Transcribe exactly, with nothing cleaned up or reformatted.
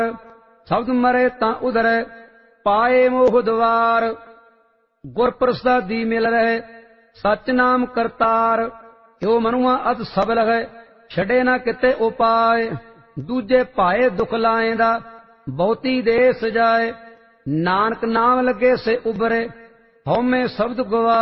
शब्द मरे तां उधरै पाए मोह द्वार। गुर प्रसादी मिल रहे सच नाम करतार। यो मनुआ अत सबल है छड़े ना किते उपाय। दूजे पाए दुख लाएंदा बहुती देस जाए। नानक नाम लगे से उबरे हਉਮੈ शब्द गवाए।